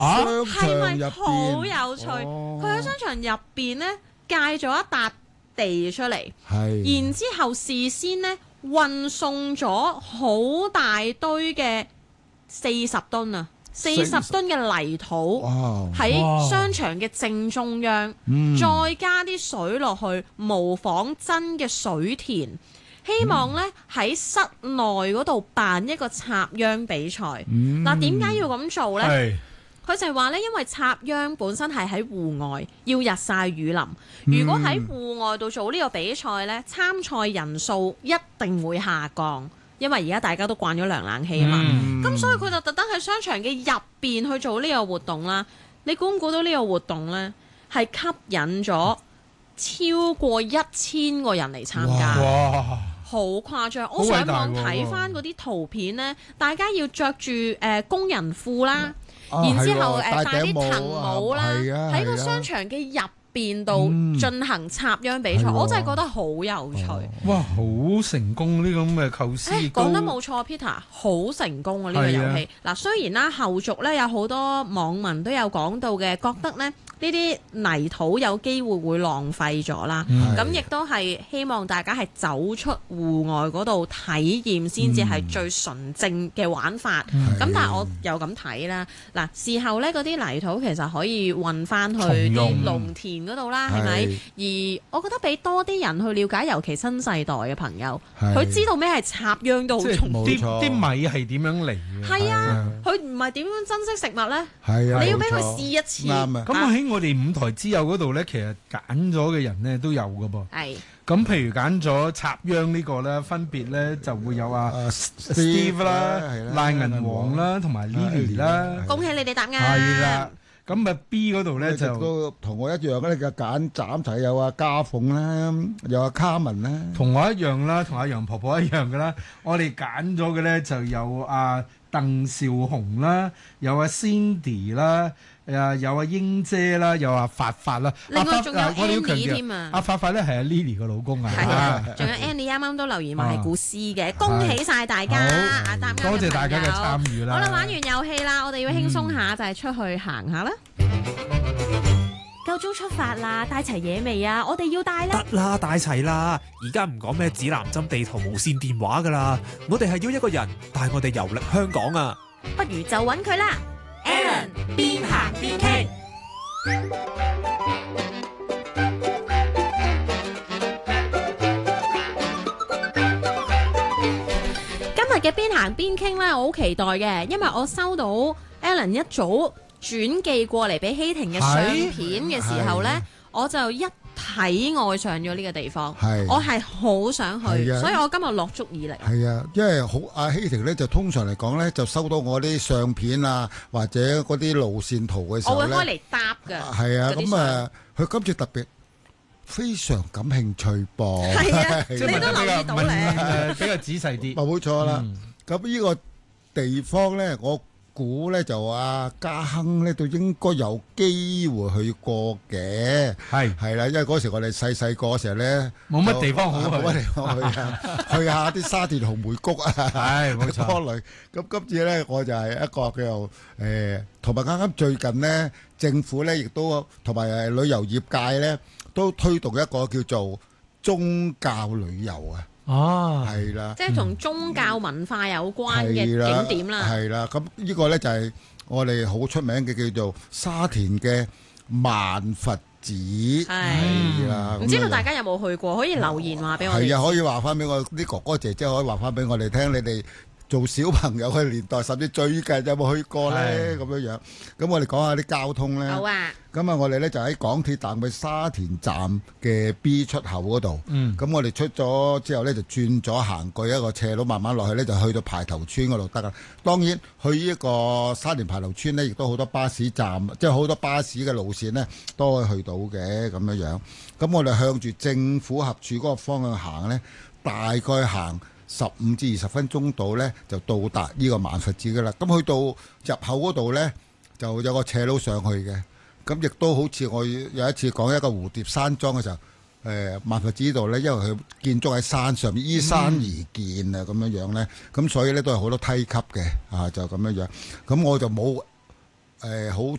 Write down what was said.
係咪好有趣？佢喺商場入邊咧界咗一笪地出嚟，然之後事先咧運送咗好大堆嘅40噸啊！40噸嘅泥土喺商場嘅正中央，再加啲水落去，模仿真嘅水田，希望呢喺室內嗰度辦一個插秧比賽。嗱，點解要咁做呢？佢就係話呢，因為插秧本身係喺戶外，要日曬雨淋。如果喺戶外度做呢個比賽呢，參賽人數一定會下降。因為而家大家都慣咗涼冷氣啊嘛，咁所以佢就特登喺商場嘅入邊去做呢個活動啦。你估唔估到呢個活動呢係吸引咗超過1000個人嚟參加？哇！好誇張！我上網睇翻嗰啲圖片呢，大家要着住工人褲啦，然之後戴啲藤帽啦，喺個商場嘅入邊度進行插秧比賽，我真係覺得好有趣。 哇，好成功呢個咁嘅構思。 講得冇錯 Peter， 好成功啊呢個遊戲。嗱，雖然啦後續咧有好多網民都有講到嘅，覺得咧呢啲泥土有機會會浪費咗啦。咁亦都係希望大家係走出戶外嗰度體驗先至係最純正嘅玩法。咁但係我又咁睇啦，嗱，事後咧嗰啲泥土其實可以運翻去啲農田嗰度啦，係咪？而我覺得俾多啲人去了解，尤其新世代嘅朋友，佢知道咩係插秧都好重要。 啲米係點樣嚟嘅？ 係啊，佢唔係點樣珍惜食物咧？ 係啊， 你要俾佢試一次。 啱啊！咁喺我哋五台之友嗰度咧，其實揀咗嘅人咧都有㗎噃。係。咁譬如揀咗插秧呢個咧，分別咧就會有Steve 啦、賴銀王啦，同埋 Lily 啦。 恭喜你哋答啱。 係啦。咁啊 B 嗰度咧就都同我一樣咧，就揀斬齊有家鳳啦，有Carmen啦， 同我一樣啦，同阿楊婆婆一樣嘅啦。我哋揀咗嘅咧就有鄧兆雄啦，有Cindy 啦，有英姐啦，有發發啦。 另外仲有 Annie 添啊！ 阿發發咧係阿 Lily 個老公啊。 係啊，仲有 Annie 啱啱都留言話係古詩嘅，恭喜晒大家！ 多謝大家嘅參與啦。 好啦，玩完遊戲啦，我哋要輕鬆下，就係出去行下啦。夠鐘出發啦，帶齊嘢未啊？我哋要帶啦。 得啦，帶齊啦。而家唔講咩指南針、地圖、無線電話噶啦，我哋係要一個人帶我哋遊歷香港啊！ 不如就揾佢啦 ，Alan 邊行邊傾。 今日嘅邊行邊傾呢，我好期待嘅，因為我收到 Alan 一早轉寄過嚟俾希婷嘅相片嘅時候呢，我就一睇愛上咗呢個地方，我係好想去，所以我今日落足耳力。 係啊，因為阿希婷呢，就通常嚟講呢，就收到我啲相片啊，或者嗰啲路線圖嘅時候呢， 我會開嚟搭㗎。 係啊，咁佢今次特別非常感興趣噃。 係啊，你都留意到咧， 比較仔細啲。 冇錯啦，咁呢個地方呢，我估咧就家亨咧都應該有機會去過嘅，係啦，因為嗰時我哋細個嗰時候咧冇乜地方好去， 冇乜地方去啊，去下啲沙田紅梅谷啊， 係冇錯。 多類咁今次咧我就係一個叫做同埋啱啱最近呢，政府咧亦都同埋旅遊業界咧都推動一個叫做宗教旅遊啊。係啦， 即係同宗教文化有關嘅景點啦。 係啦，咁呢個咧就係我哋好出名嘅叫做沙田嘅萬佛寺。係啦， 唔知道大家有冇去過？可以留言話俾我哋。 係啊，可以話翻俾我啲哥哥姐姐可以話翻俾我哋聽，你哋做小朋友嘅年代，甚至最近有冇去過咧？咁樣樣，咁我哋講下啲交通咧。 好啊。 咁啊，我哋咧就喺港鐵站嘅沙田站嘅 B 出口嗰度。咁我哋出咗之後咧，就轉咗行過一個斜路，慢慢落去咧，就去到排頭村嗰度得啦。當然，去呢個沙田排頭村咧，亦都好多巴士站，即係好多巴士嘅路線咧，都可以去到嘅咁樣樣。咁我哋向住政府合署嗰個方向行咧，大概行15至20分鐘到咧，就到達呢個萬佛寺噶啦。咁去到入口嗰度咧，就有個斜路上去嘅。咁亦都好似我有一次講一個蝴蝶山莊嘅時候，萬佛寺度咧，因為佢建築喺山上面，依山而建啊，咁樣樣咧，咁所以咧都係好多梯級嘅，就咁樣樣。咁我就冇好